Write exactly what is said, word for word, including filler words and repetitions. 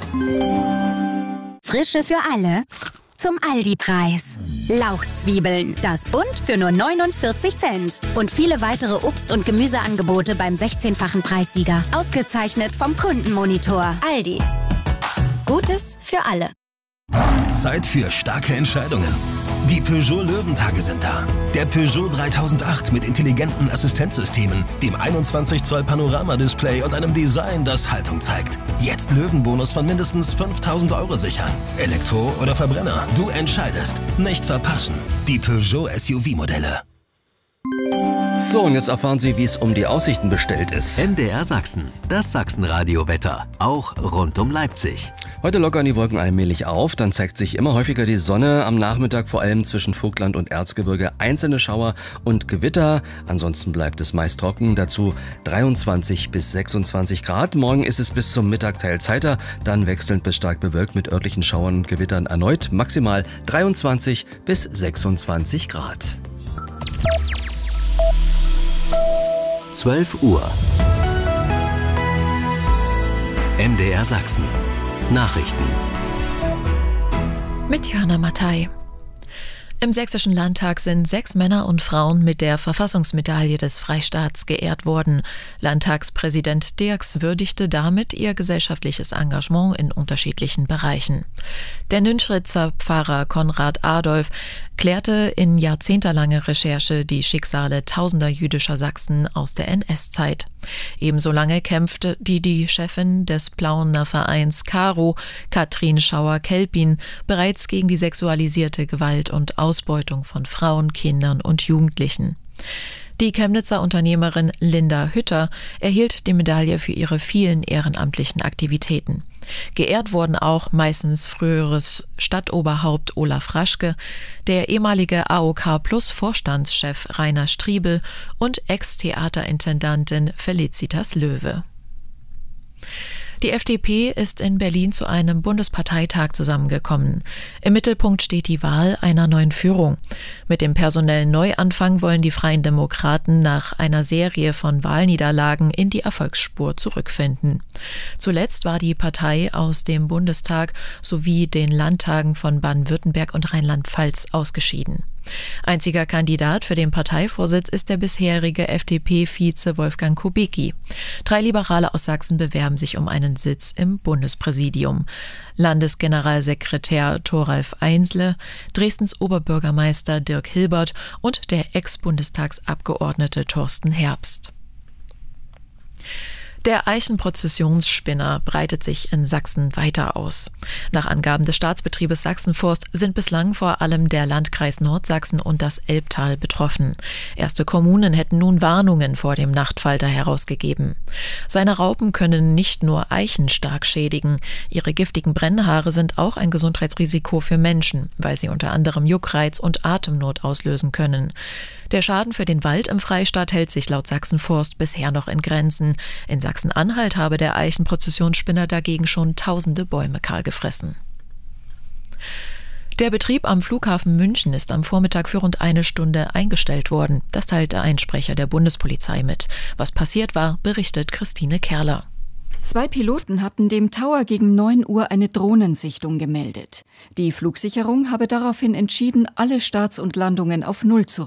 Frische für alle zum Aldi-Preis. Lauchzwiebeln, das Bund für nur neunundvierzig Cent. Und viele weitere Obst- und Gemüseangebote beim sechzehnfachen Preissieger. Ausgezeichnet vom Kundenmonitor. Aldi. Gutes für alle. Zeit für starke Entscheidungen. Die Peugeot Löwentage sind da. Der Peugeot dreitausendacht mit intelligenten Assistenzsystemen, dem einundzwanzig Zoll Panoramadisplay und einem Design, das Haltung zeigt. Jetzt Löwenbonus von mindestens fünftausend Euro sichern. Elektro oder Verbrenner, du entscheidest. Nicht verpassen. Die Peugeot S U V-Modelle. So, und jetzt erfahren Sie, wie es um die Aussichten bestellt ist. M D R Sachsen, das Sachsen-Radio-Wetter, auch rund um Leipzig. Heute lockern die Wolken allmählich auf, dann zeigt sich immer häufiger die Sonne. Am Nachmittag vor allem zwischen Vogtland und Erzgebirge einzelne Schauer und Gewitter. Ansonsten bleibt es meist trocken, dazu dreiundzwanzig bis sechsundzwanzig Grad. Morgen ist es bis zum Mittag teils heiter, dann wechselnd bis stark bewölkt mit örtlichen Schauern und Gewittern erneut. Maximal dreiundzwanzig bis sechsundzwanzig Grad. zwölf Uhr. M D R Sachsen. Nachrichten. Mit Johanna Mattei. Im Sächsischen Landtag sind sechs Männer und Frauen mit der Verfassungsmedaille des Freistaats geehrt worden. Landtagspräsident Dirks würdigte damit ihr gesellschaftliches Engagement in unterschiedlichen Bereichen. Der Nünchritzer Pfarrer Konrad Adolf klärte in jahrzehntelanger Recherche die Schicksale tausender jüdischer Sachsen aus der N S-Zeit. Ebenso lange kämpfte die, die Chefin des Plauener Vereins Caro, Katrin Schauer-Kelpin, bereits gegen die sexualisierte Gewalt und Ausbeutung von Frauen, Kindern und Jugendlichen. Die Chemnitzer Unternehmerin Linda Hütter erhielt die Medaille für ihre vielen ehrenamtlichen Aktivitäten. Geehrt wurden auch meistens früheres Stadtoberhaupt Olaf Raschke, der ehemalige A O K Plus Vorstandschef Rainer Striebel und Ex-Theaterintendantin Felicitas Löwe. Die F D P ist in Berlin zu einem Bundesparteitag zusammengekommen. Im Mittelpunkt steht die Wahl einer neuen Führung. Mit dem personellen Neuanfang wollen die Freien Demokraten nach einer Serie von Wahlniederlagen in die Erfolgsspur zurückfinden. Zuletzt war die Partei aus dem Bundestag sowie den Landtagen von Baden-Württemberg und Rheinland-Pfalz ausgeschieden. Einziger Kandidat für den Parteivorsitz ist der bisherige F D P-Vize Wolfgang Kubicki. Drei Liberale aus Sachsen bewerben sich um einen Sitz im Bundespräsidium. Landesgeneralsekretär Thoralf Einsle, Dresdens Oberbürgermeister Dirk Hilbert und der Ex-Bundestagsabgeordnete Thorsten Herbst. Der Eichenprozessionsspinner breitet sich in Sachsen weiter aus. Nach Angaben des Staatsbetriebes Sachsenforst sind bislang vor allem der Landkreis Nordsachsen und das Elbtal betroffen. Erste Kommunen hätten nun Warnungen vor dem Nachtfalter herausgegeben. Seine Raupen können nicht nur Eichen stark schädigen. Ihre giftigen Brennhaare sind auch ein Gesundheitsrisiko für Menschen, weil sie unter anderem Juckreiz und Atemnot auslösen können. Der Schaden für den Wald im Freistaat hält sich laut Sachsenforst bisher noch in Grenzen. In Sachsen-Anhalt habe der Eichenprozessionsspinner dagegen schon tausende Bäume kahl gefressen. Der Betrieb am Flughafen München ist am Vormittag für rund eine Stunde eingestellt worden. Das teilte ein Sprecher der Bundespolizei mit. Was passiert war, berichtet Christine Kerler. Zwei Piloten hatten dem Tower gegen neun Uhr eine Drohnensichtung gemeldet. Die Flugsicherung habe daraufhin entschieden, alle Starts und Landungen auf Null zu